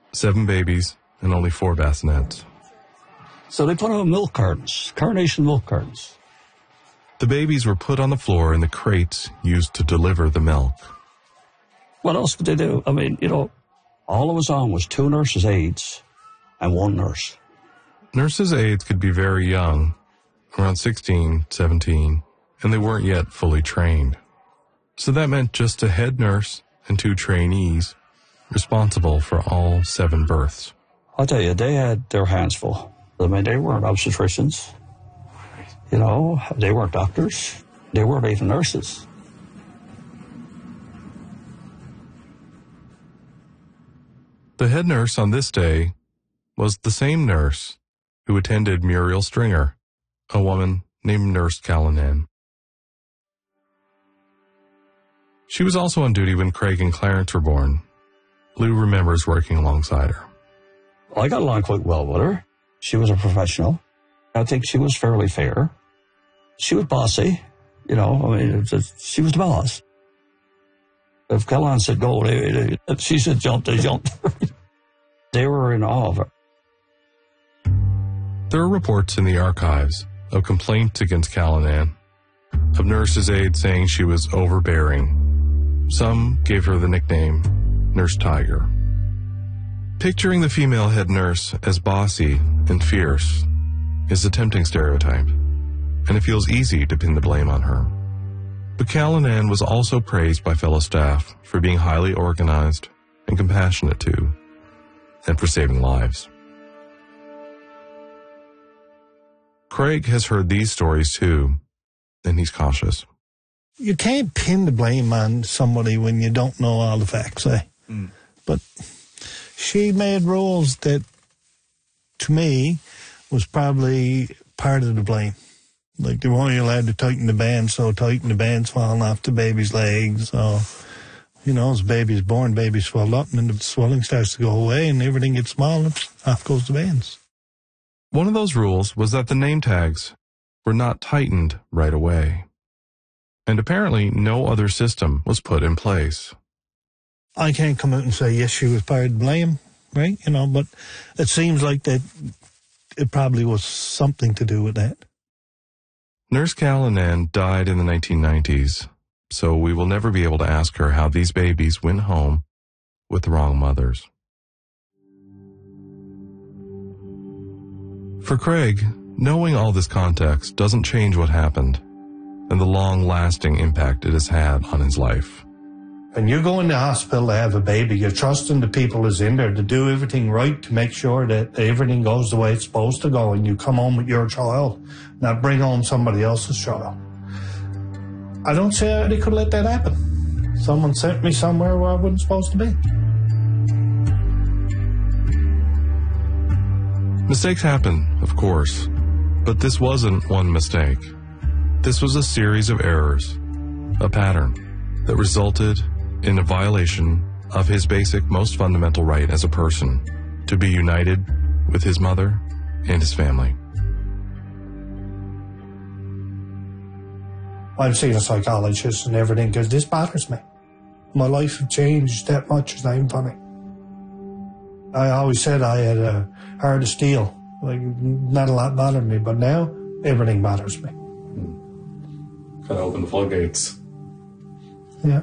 7 babies and only 4 bassinets. So they put out milk cartons, Carnation milk cartons. The babies were put on the floor in the crates used to deliver the milk. What else could they do? I mean, all it was on was 2 nurses' aides and 1 nurse. Nurses' aides could be very young, around 16, 17, and they weren't yet fully trained. So that meant just a head nurse and 2 trainees responsible for all 7 births. I'll tell you, they had their hands full. I mean, they weren't obstetricians. They weren't doctors. They weren't even nurses. The head nurse on this day was the same nurse who attended Muriel Stringer, a woman named Nurse Callanan. She was also on duty when Craig and Clarence were born. Lou remembers working alongside her. I got along quite well with her. She was a professional. I think she was fairly fair. She was bossy. She was the boss. If Callanan said go, if she said jump, they jumped. They were in awe of her. There are reports in the archives of complaints against Callanan, of nurses' aides saying she was overbearing. Some gave her the nickname Nurse Tiger. Picturing the female head nurse as bossy and fierce is a tempting stereotype, and it feels easy to pin the blame on her. But Callanan was also praised by fellow staff for being highly organized and compassionate too, and for saving lives. Craig has heard these stories too, and he's cautious. You can't pin the blame on somebody when you don't know all the facts, But she made rules that, to me, was probably part of the blame. Like, they weren't allowed to tighten the band so tight and the band's falling off the baby's legs. So, as the baby's born, baby's swelled up and then the swelling starts to go away and everything gets small and off goes the bands. One of those rules was that the name tags were not tightened right away. And apparently no other system was put in place. I can't come out and say, yes, she was part of the blame, right? But it seems like that it probably was something to do with that. Nurse Callanan died in the 1990s, so we will never be able to ask her how these babies went home with the wrong mothers. For Craig, knowing all this context doesn't change what happened and the long-lasting impact it has had on his life. When you go in the hospital to have a baby, you're trusting the people who's in there to do everything right, to make sure that everything goes the way it's supposed to go, and you come home with your child, not bring home somebody else's child. I don't see how they could let that happen. Someone sent me somewhere where I wasn't supposed to be. Mistakes happen, of course, but this wasn't one mistake. This was a series of errors, a pattern that resulted in a violation of his basic, most fundamental right as a person, to be united with his mother and his family. I'm seeing a psychologist and everything because this bothers me. My life has changed that much as I'm funny. I always said I had a heart of steel. Like, not a lot bothered me, but now everything bothers me. Kind of open the floodgates. Yeah.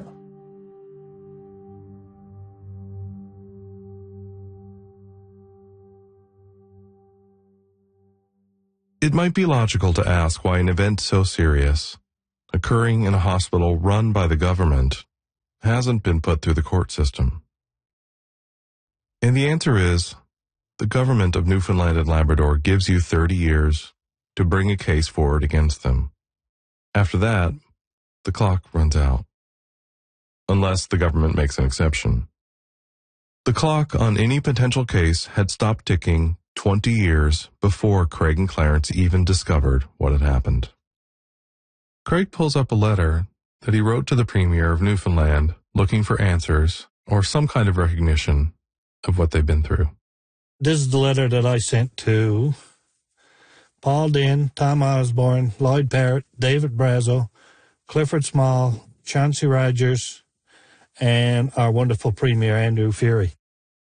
It might be logical to ask why an event so serious, occurring in a hospital run by the government, hasn't been put through the court system. And the answer is, the government of Newfoundland and Labrador gives you 30 years to bring a case forward against them. After that, the clock runs out. Unless the government makes an exception. The clock on any potential case had stopped ticking 20 years before Craig and Clarence even discovered what had happened. Craig pulls up a letter that he wrote to the Premier of Newfoundland looking for answers or some kind of recognition of what they've been through. This is the letter that I sent to Paul Dinn, Tom Osborne, Lloyd Parrott, David Brazo, Clifford Small, Chauncey Rogers, and our wonderful Premier, Andrew Fury.